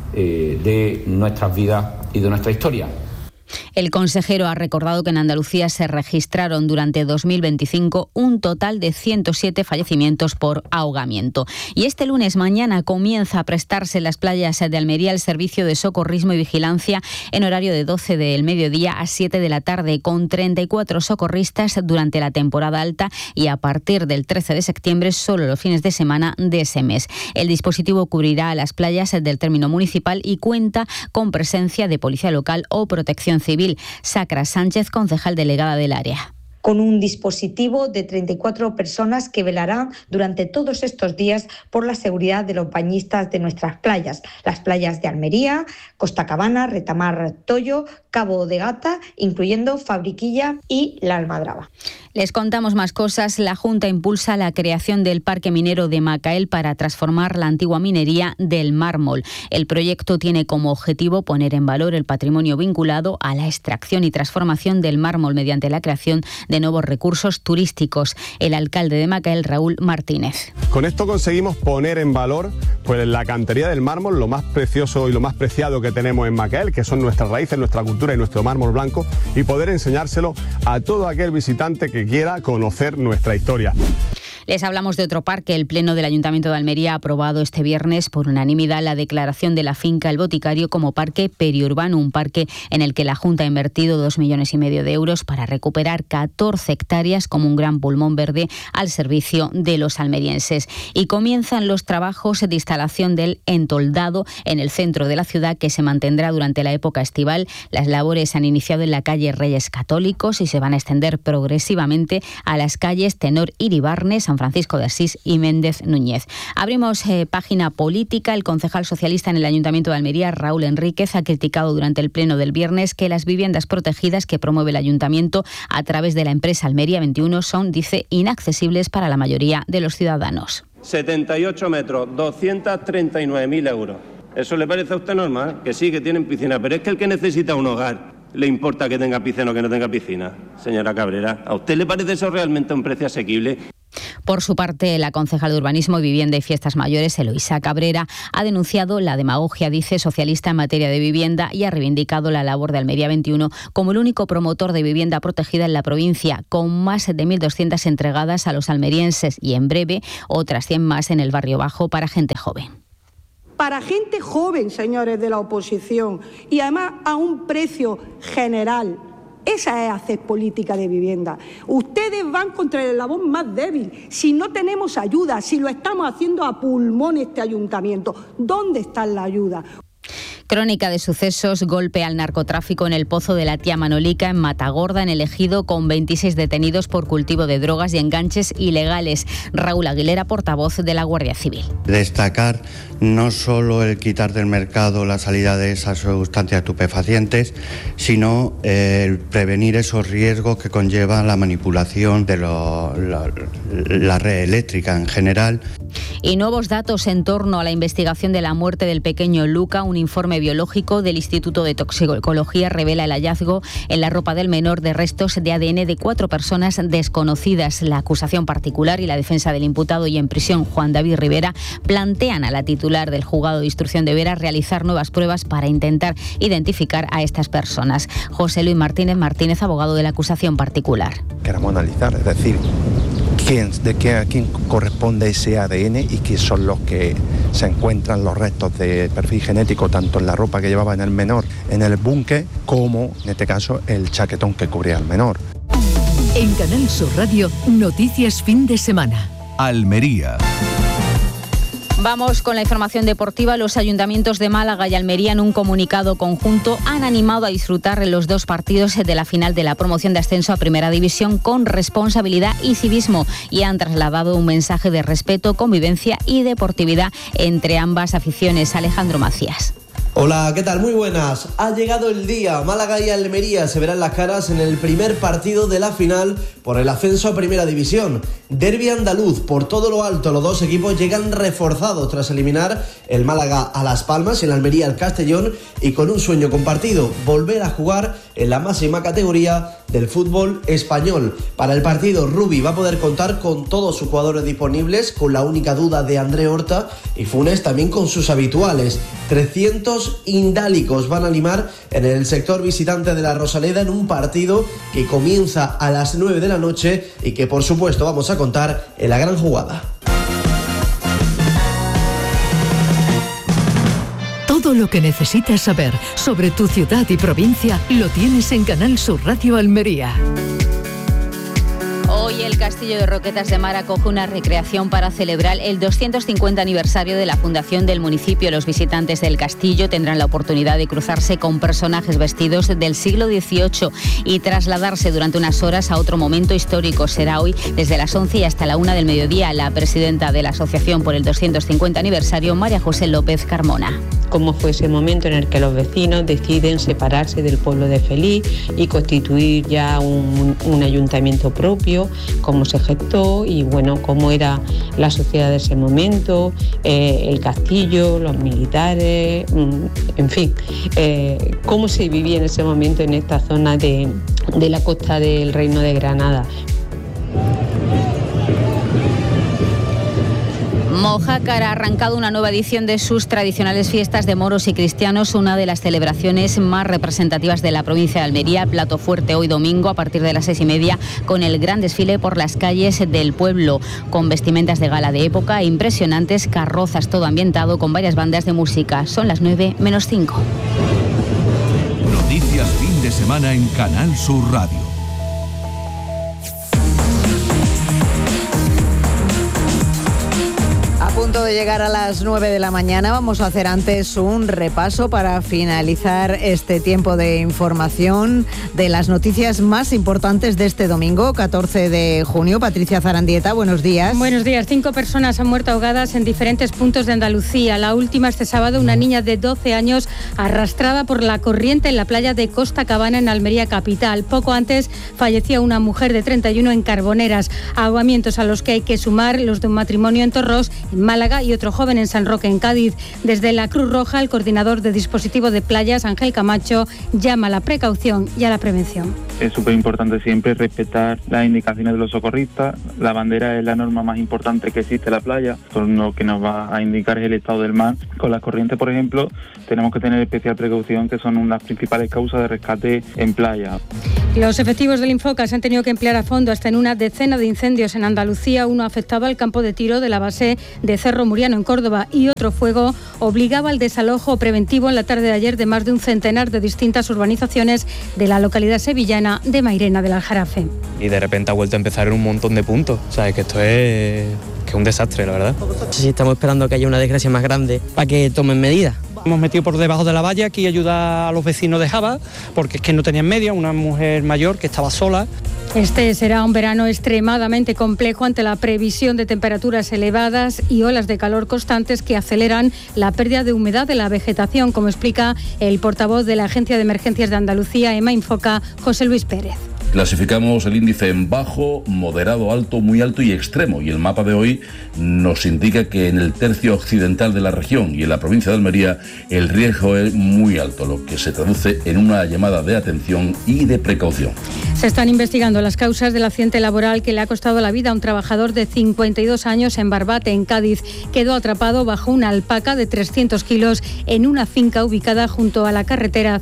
de nuestras vidas y de nuestra historia. El consejero ha recordado que en Andalucía se registraron durante 2025 un total de 107 fallecimientos por ahogamiento. Y este lunes, mañana, comienza a prestarse en las playas de Almería el servicio de socorrismo y vigilancia en horario de 12 del mediodía a 7 de la tarde, con 34 socorristas durante la temporada alta y a partir del 13 de septiembre solo los fines de semana de ese mes. El dispositivo cubrirá las playas del término municipal y cuenta con presencia de policía local o protección civil. Sacra Sánchez, concejal delegada del área. Con un dispositivo de 34 personas que velarán durante todos estos días por la seguridad de los bañistas de nuestras playas. Las playas de Almería, Costacabana, Retamar, Toyo, Cabo de Gata, incluyendo Fabriquilla y La Almadraba. Les contamos más cosas. La Junta impulsa la creación del parque minero de Macael para transformar la antigua minería del mármol. El proyecto tiene como objetivo poner en valor el patrimonio vinculado a la extracción y transformación del mármol mediante la creación de de nuevos recursos turísticos. El alcalde de Macael, Raúl Martínez. Con esto conseguimos poner en valor pues la cantería del mármol, lo más precioso y lo más preciado que tenemos en Macael, que son nuestras raíces, nuestra cultura y nuestro mármol blanco, y poder enseñárselo a todo aquel visitante que quiera conocer nuestra historia. Les hablamos de otro parque. El Pleno del Ayuntamiento de Almería ha aprobado este viernes por unanimidad la declaración de la finca El Boticario como parque periurbano, un parque en el que la Junta ha invertido 2,5 millones de euros para recuperar 14 hectáreas como un gran pulmón verde al servicio de los almerienses. Y comienzan los trabajos de instalación del entoldado en el centro de la ciudad, que se mantendrá durante la época estival. Las labores se han iniciado en la calle Reyes Católicos y se van a extender progresivamente a las calles Tenor Iribarne, San Francisco de Asís y Méndez Núñez. Abrimos página política. El concejal socialista en el Ayuntamiento de Almería, Raúl Enríquez, ha criticado durante el pleno del viernes que las viviendas protegidas que promueve el Ayuntamiento a través de la empresa Almería 21 son, dice, inaccesibles para la mayoría de los ciudadanos. 78 metros, 239.000 euros. ¿Eso le parece a usted normal? Que sí, que tienen piscina, pero es que el que necesita un hogar, ¿le importa que tenga piscina o que no tenga piscina? Señora Cabrera, ¿a usted le parece eso realmente un precio asequible? Por su parte, la concejal de Urbanismo, Vivienda y Fiestas Mayores, Eloísa Cabrera, ha denunciado la demagogia, dice, socialista en materia de vivienda y ha reivindicado la labor de Almería 21 como el único promotor de vivienda protegida en la provincia, con más de 1.200 entregadas a los almerienses y, en breve, otras 100 más en el Barrio Bajo para gente joven. Para gente joven, señores de la oposición, y además a un precio general. Esa es hacer política de vivienda. Ustedes van contra el eslabón más débil. Si no tenemos ayuda, si lo estamos haciendo a pulmón este ayuntamiento, ¿dónde está la ayuda? Crónica de sucesos, golpe al narcotráfico en el Pozo de la Tía Manolica, en Matagorda, en el Ejido, con 26 detenidos por cultivo de drogas y enganches ilegales. Raúl Aguilera, portavoz de la Guardia Civil. Destacar no solo el quitar del mercado la salida de esas sustancias estupefacientes, sino el prevenir esos riesgos que conlleva la manipulación de la red eléctrica en general. Y nuevos datos en torno a la investigación de la muerte del pequeño Luca. Un informe biológico del Instituto de Toxicología revela el hallazgo en la ropa del menor de restos de ADN de 4 personas desconocidas. La acusación particular y la defensa del imputado y en prisión, Juan David Rivera, plantean a la titular del Juzgado de Instrucción de Vera realizar nuevas pruebas para intentar identificar a estas personas. José Luis Martínez, abogado de la acusación particular. Queremos analizar, es decir, a quién corresponde ese ADN y quiénes son los que se encuentran los restos de perfil genético tanto en la ropa que llevaba en el menor en el búnker como, en este caso, el chaquetón que cubría al menor. En Canal Sur Radio, noticias fin de semana. Almería. Vamos con la información deportiva. Los ayuntamientos de Málaga y Almería, en un comunicado conjunto, han animado a disfrutar los 2 partidos de la final de la promoción de ascenso a Primera División con responsabilidad y civismo, y han trasladado un mensaje de respeto, convivencia y deportividad entre ambas aficiones. Alejandro Macías. Hola, ¿qué tal? Muy buenas. Ha llegado el día. Málaga y Almería se verán las caras en el primer partido de la final por el ascenso a Primera División. Derbi andaluz por todo lo alto. Los 2 equipos llegan reforzados tras eliminar el Málaga a Las Palmas y el Almería al Castellón, y con un sueño compartido: volver a jugar en la máxima categoría del fútbol español. Para el partido, Rubi va a poder contar con todos sus jugadores disponibles, con la única duda de André Horta, y Funes también con sus habituales. 300 indálicos van a animar en el sector visitante de la Rosaleda en un partido que comienza a las 9 de la noche y que, por supuesto, vamos a contar en la gran jugada. Todo lo que necesitas saber sobre tu ciudad y provincia lo tienes en Canal Sur Radio Almería. Hoy el Castillo de Roquetas de Mar acoge una recreación para celebrar el 250 aniversario de la fundación del municipio. Los visitantes del castillo tendrán la oportunidad de cruzarse con personajes vestidos del siglo XVIII y trasladarse durante unas horas a otro momento histórico. Será hoy desde las 11 y hasta la 1 del mediodía. La presidenta de la Asociación por el 250 aniversario, María José López Carmona. Cómo fue ese momento en el que los vecinos deciden separarse del pueblo de Feliz y constituir ya un ayuntamiento propio, cómo se gestó y bueno, cómo era la sociedad de ese momento, el castillo, los militares, en fin, cómo se vivía en ese momento en esta zona de de la costa del Reino de Granada. Mojácar ha arrancado una nueva edición de sus tradicionales fiestas de moros y cristianos, una de las celebraciones más representativas de la provincia de Almería. Plato fuerte hoy domingo a partir de las 6:30 con el gran desfile por las calles del pueblo, con vestimentas de gala de época e impresionantes carrozas, todo ambientado con varias bandas de música. Son las 9:05. Noticias fin de semana en Canal Sur Radio. A punto de llegar a las 9 de la mañana, vamos a hacer antes un repaso para finalizar este tiempo de información de las noticias más importantes de este domingo, 14 de junio. Patricia Zarandieta, buenos días. Buenos días. 5 personas han muerto ahogadas en diferentes puntos de Andalucía. La última este sábado, una niña de 12 años arrastrada por la corriente en la playa de Costa Cabana en Almería capital. Poco antes fallecía una mujer de 31 en Carboneras. Ahogamientos a los que hay que sumar los de un matrimonio en Torros, en Málaga, y otro joven en San Roque, en Cádiz. Desde la Cruz Roja, el coordinador de dispositivo de playas, Ángel Camacho, llama a la precaución y a la prevención. Es súper importante siempre respetar las indicaciones de los socorristas. La bandera es la norma más importante que existe en la playa. Lo que nos va a indicar es el estado del mar. Con las corrientes, por ejemplo, tenemos que tener especial precaución, que son las principales causas de rescate en playa. Los efectivos del Infoca se han tenido que emplear a fondo hasta en una decena de incendios en Andalucía. Uno afectaba al campo de tiro de la base de Cerro Muriano en Córdoba y otro fuego obligaba al desalojo preventivo en la tarde de ayer de más de un centenar de distintas urbanizaciones de la localidad sevillana de Mairena del Aljarafe. Y de repente ha vuelto a empezar en un montón de puntos. O sea, es que esto es un desastre, la verdad. Sí, estamos esperando que haya una desgracia más grande para que tomen medidas. Hemos metido por debajo de la valla aquí ayudar a los vecinos de Java, porque es que no tenían media, una mujer mayor que estaba sola. Este será un verano extremadamente complejo ante la previsión de temperaturas elevadas y olas de calor constantes que aceleran la pérdida de humedad de la vegetación, como explica el portavoz de la Agencia de Emergencias de Andalucía, EMA Infoca, José Luis Pérez. Clasificamos el índice en bajo, moderado, alto, muy alto y extremo, y el mapa de hoy nos indica que en el tercio occidental de la región y en la provincia de Almería el riesgo es muy alto, lo que se traduce en una llamada de atención y de precaución. Se están investigando las causas del accidente laboral que le ha costado la vida a un trabajador de 52 años en Barbate, en Cádiz. Quedó atrapado bajo una alpaca de 300 kilos en una finca ubicada junto a la carretera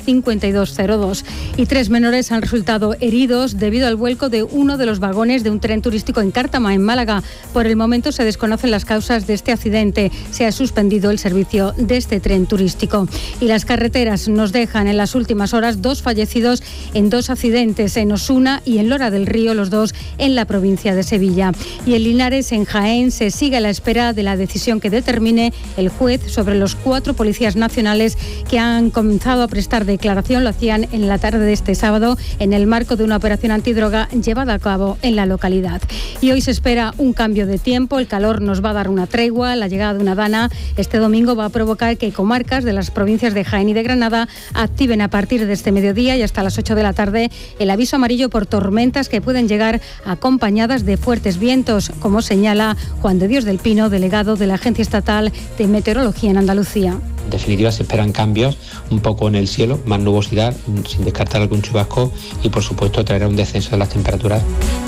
5202. Y 3 menores han resultado heridos debido al vuelco de uno de los vagones de un tren turístico en Cártama, en Málaga. Por el momento se desconocen las causas de este accidente. Se ha suspendido el servicio de este tren turístico. Y las carreteras nos dejan en las últimas horas 2 fallecidos en 2 accidentes, en Osuna y en Lora del Río, los 2 en la provincia de Sevilla. Y en Linares, en Jaén, se sigue a la espera de la decisión que determine el juez sobre los 4 policías nacionales que han comenzado a prestar declaración. Lo hacían en la tarde de este sábado en el marco de una operación antidroga llevada a cabo en la localidad. Y hoy se espera un cambio de tiempo, el calor nos va a dar una tregua, la llegada de una dana este domingo va a provocar que comarcas de las provincias de Jaén y de Granada activen a partir de este mediodía y hasta las 8 de la tarde el aviso amarillo por tormentas que pueden llegar acompañadas de fuertes vientos, como señala Juan de Dios del Pino, delegado de la Agencia Estatal de Meteorología en Andalucía. En definitiva, se esperan cambios un poco en el cielo, más nubosidad, sin descartar algún chubasco y, por supuesto, traerá un descenso de las temperaturas.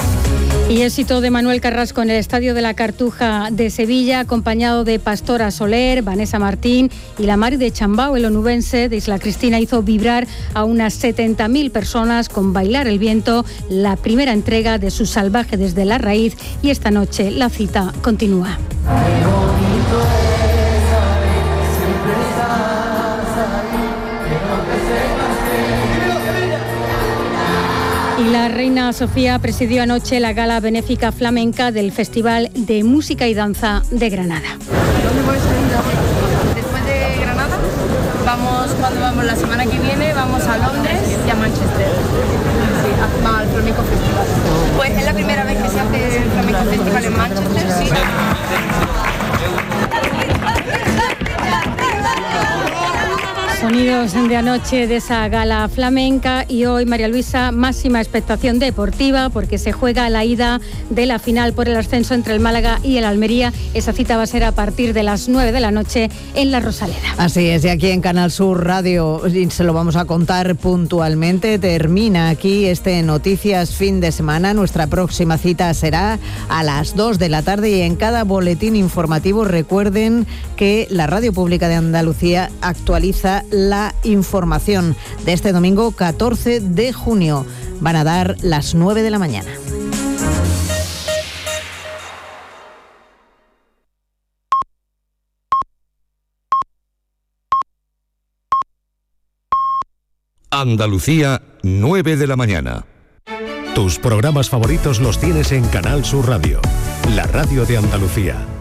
Y éxito de Manuel Carrasco en el Estadio de la Cartuja de Sevilla, acompañado de Pastora Soler, Vanessa Martín y la Mari de Chambao. El onubense de Isla Cristina hizo vibrar a unas 70.000 personas con Bailar el Viento, la primera entrega de su Salvaje desde la Raíz, y esta noche la cita continúa. Y la reina Sofía presidió anoche la gala benéfica flamenca del Festival de Música y Danza de Granada. ¿Dónde vais a ir? Después de Granada, cuando vamos la semana que viene, vamos a Londres y a Manchester. Sí, al Flamenco Festival. Pues es la primera vez que se hace el Flamenco Festival en Manchester, sí. Sonidos de anoche de esa gala flamenca y hoy, María Luisa, máxima expectación deportiva porque se juega la ida de la final por el ascenso entre el Málaga y el Almería. Esa cita va a ser a partir de las 9 de la noche en La Rosaleda. Así es, y aquí en Canal Sur Radio se lo vamos a contar puntualmente. Termina aquí este Noticias Fin de Semana. Nuestra próxima cita será a las 2 de la tarde y en cada boletín informativo recuerden que la Radio Pública de Andalucía actualiza la información de este domingo 14 de junio. Van a dar las 9 de la mañana. Andalucía, 9 de la mañana. Tus programas favoritos los tienes en Canal Sur Radio, la radio de Andalucía.